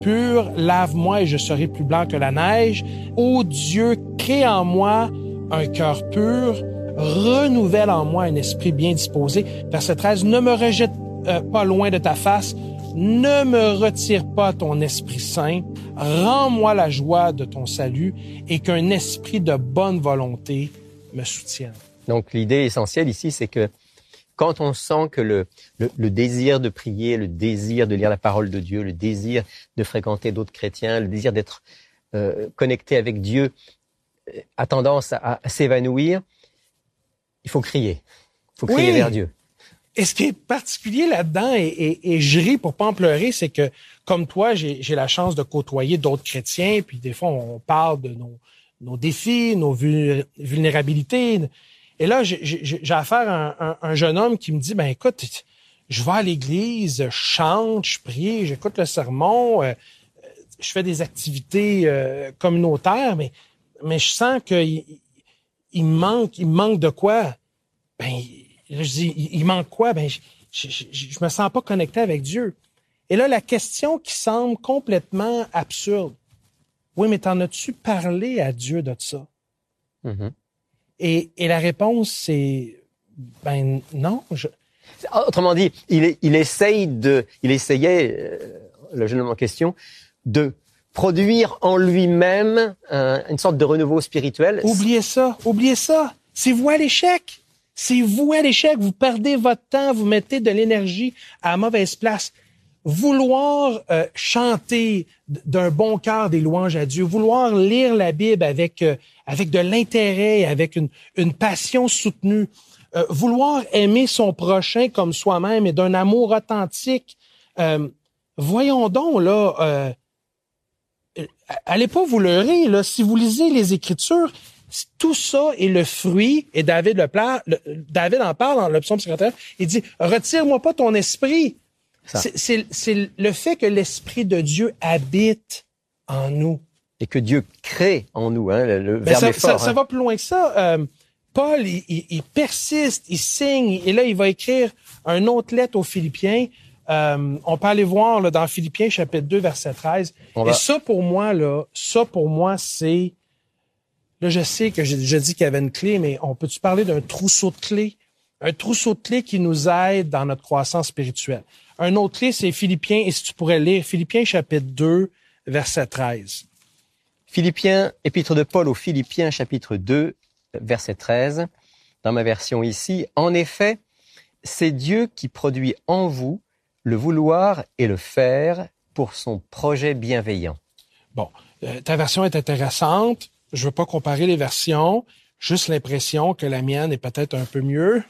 pur, lave-moi et je serai plus blanc que la neige. Ô Dieu, crée en moi un cœur pur, renouvelle en moi un esprit bien disposé. Verset 13, ne me rejette pas loin de ta face, ne me retire pas ton Esprit Saint, rends-moi la joie de ton salut et qu'un esprit de bonne volonté me soutienne. Donc l'idée essentielle ici, c'est que quand on sent que le désir de prier, le désir de lire la parole de Dieu, le désir de fréquenter d'autres chrétiens, le désir d'être connecté avec Dieu a tendance à s'évanouir, il faut crier. Il faut crier vers Dieu. Et ce qui est particulier là-dedans, et je ris pour pas en pleurer, c'est que, comme toi, j'ai la chance de côtoyer d'autres chrétiens, puis des fois, on parle de nos défis, nos vulnérabilités. Et là, j'ai affaire à un jeune homme qui me dit, ben écoute, je vais à l'église, je chante, je prie, j'écoute le sermon, je fais des activités communautaires, mais je sens qu'il me manque de quoi? Ben, je dis, il manque quoi? Ben, je me sens pas connecté avec Dieu. Et là, la question qui semble complètement absurde. Oui, mais t'en as-tu parlé à Dieu de ça? Mm-hmm. Et la réponse, c'est, ben, non. Autrement dit, il essayait, le jeune homme en question, de produire en lui-même une sorte de renouveau spirituel. Oubliez ça. C'est vous à l'échec. Vous perdez votre temps, vous mettez de l'énergie à la mauvaise place. Vouloir chanter d'un bon cœur des louanges à Dieu, vouloir lire la Bible avec de l'intérêt, avec une passion soutenue, vouloir aimer son prochain comme soi-même et d'un amour authentique. Voyons donc, là, allez pas vous leurrer, là, si vous lisez les Écritures, tout ça est le fruit, et David en parle dans le psaume 51, il dit, retire-moi pas ton esprit. C'est le fait que l'Esprit de Dieu habite en nous. Et que Dieu crée en nous, hein, le verbe est fort. Ça va plus loin que ça. Paul, il persiste, il signe, et là, il va écrire une autre lettre aux Philippiens. On peut aller voir là, dans Philippiens, chapitre 2, verset 13. Et ça, pour moi, c'est... Là, je sais que je dis qu'il y avait une clé, mais on peut-tu parler d'un trousseau de clés? Un trousseau de clés qui nous aide dans notre croissance spirituelle. Un autre clé, c'est Philippiens, et si tu pourrais lire, Philippiens chapitre 2, verset 13. Philippiens, épître de Paul aux Philippiens, chapitre 2, verset 13. Dans ma version ici, en effet, c'est Dieu qui produit en vous le vouloir et le faire pour son projet bienveillant. Bon, ta version est intéressante. Je veux pas comparer les versions. Juste l'impression que la mienne est peut-être un peu mieux.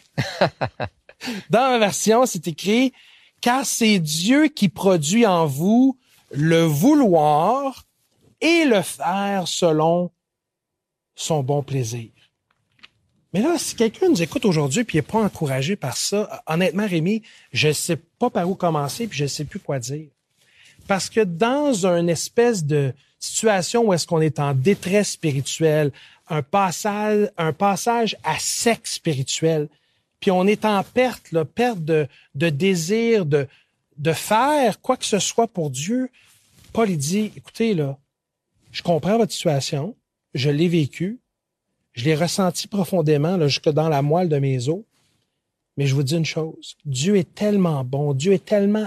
Dans ma version, c'est écrit « Car c'est Dieu qui produit en vous le vouloir et le faire selon son bon plaisir. » Mais là, si quelqu'un nous écoute aujourd'hui et n'est pas encouragé par ça, honnêtement, Rémi, je ne sais pas par où commencer puis je ne sais plus quoi dire. Parce que dans une espèce de situation où est-ce qu'on est en détresse spirituelle, un passage à sec spirituel, puis on est en perte de désir de faire quoi que ce soit pour Dieu, Paul il dit, écoutez, là, je comprends votre situation, je l'ai vécu, je l'ai ressenti profondément, là, jusque dans la moelle de mes os, mais je vous dis une chose, Dieu est tellement bon, Dieu est tellement